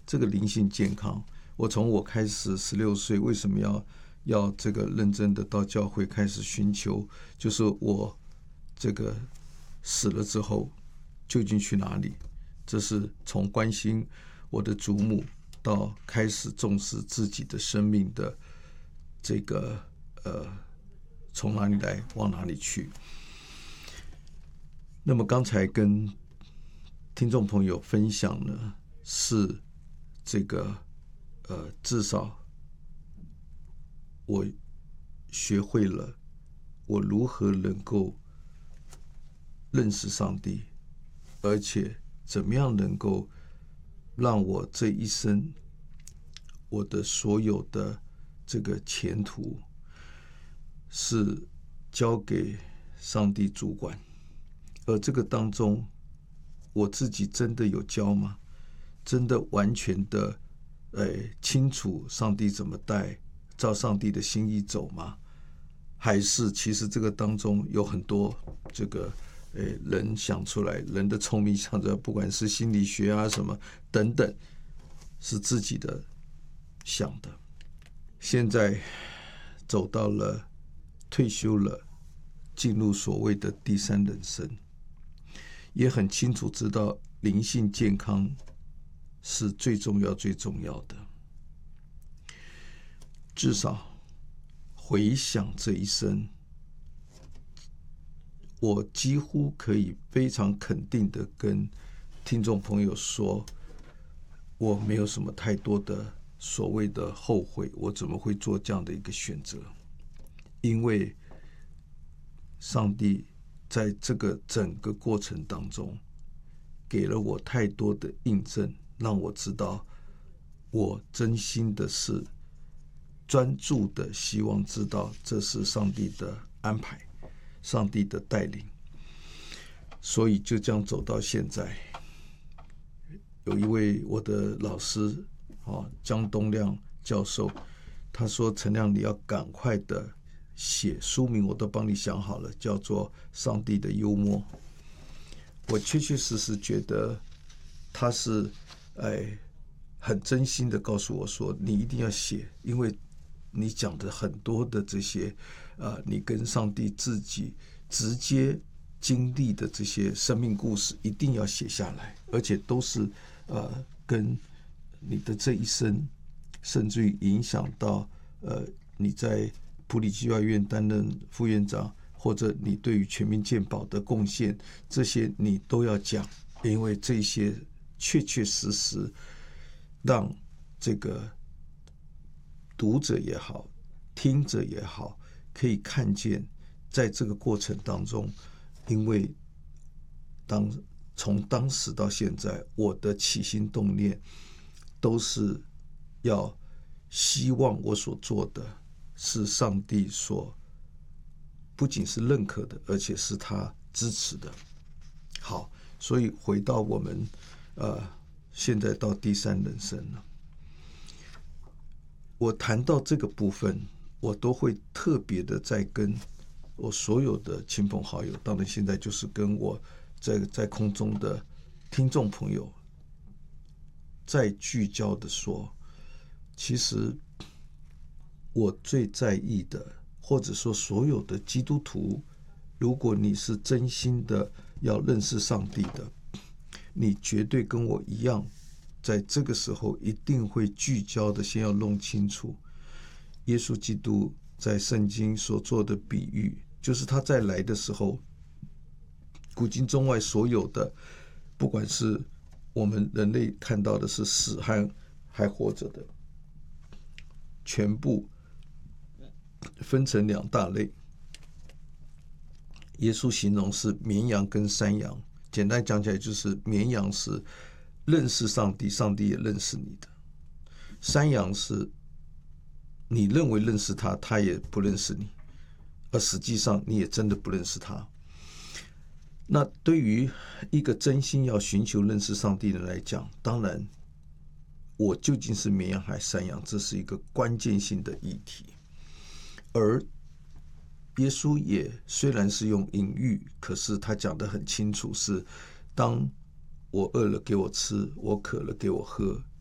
这个灵性健康，我从我开始16岁，为什么要这个认真的到教会开始寻求，就是我这个死了之后究竟去哪里？这是从关心我的祖母到开始重视自己的生命的这个从哪里来往哪里去。那么刚才跟听众朋友分享呢，是这个至少我学会了我如何能够认识上帝，而且怎么样能够让我这一生我的所有的这个前途是交给上帝主管。而这个当中我自己真的有教吗？真的完全的清楚上帝怎么带，照上帝的心意走吗？还是其实这个当中有很多这个人想出来，人的聪明想着，不管是心理学啊什么等等，是自己的想的。现在走到了退休了，进入所谓的第三人生，也很清楚知道灵性健康是最重要最重要的。至少回想这一生，我几乎可以非常肯定的跟听众朋友说，我没有什么太多的所谓的后悔，我怎么会做这样的一个选择？因为上帝在这个整个过程当中给了我太多的印证，让我知道我真心的是专注的希望知道这是上帝的安排，上帝的带领，所以就这样走到现在。有一位我的老师江东亮教授，他说：“陈亮，你要赶快的写书名，我都帮你想好了，叫做《上帝的幽默》。”我确确实实觉得他是很真心的告诉我说，你一定要写，因为你讲的很多的这些你跟上帝自己直接经历的这些生命故事一定要写下来，而且都是跟你的这一生，甚至于影响到你在埔里基督教院担任副院长，或者你对于全民健保的贡献，这些你都要讲，因为这些确确实实让这个读者也好，听者也好，可以看见在这个过程当中，因为从当时到现在，我的起心动念都是要希望我所做的是上帝所不仅是认可的，而且是他支持的。好，所以回到我们现在到第三人生了，我谈到这个部分，我都会特别的在跟我所有的亲朋好友，当然现在就是跟我在空中的听众朋友再聚焦的说，其实我最在意的，或者说所有的基督徒，如果你是真心的要认识上帝的，你绝对跟我一样，在这个时候一定会聚焦的先要弄清楚耶稣基督在圣经所做的比喻，就是他再来的时候，古今中外所有的，不管是我们人类看到的是死和还活着的，全部分成两大类。耶稣形容是绵羊跟山羊，简单讲起来就是绵羊是认识上帝，上帝也认识你的；山羊是你认为认识他，他也不认识你，而实际上你也真的不认识他。那对于一个真心要寻求认识上帝的人来讲，当然我究竟是绵羊还是山羊，这是一个关键性的议题。而耶稣也虽然是用隐喻，可是他讲得很清楚，是当我饿了给我吃，我渴了给我喝，